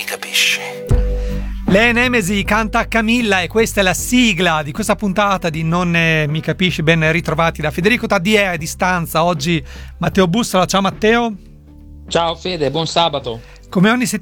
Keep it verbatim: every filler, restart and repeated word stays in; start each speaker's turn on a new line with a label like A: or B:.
A: capisci.
B: Le Nemesi canta Camilla e questa è la sigla di questa puntata di Non eh, mi capisci. Ben ritrovati da Federico Taddiè a distanza. Oggi Matteo Bussola. Ciao Matteo.
C: Ciao Fede, buon sabato.
B: Come ogni settimana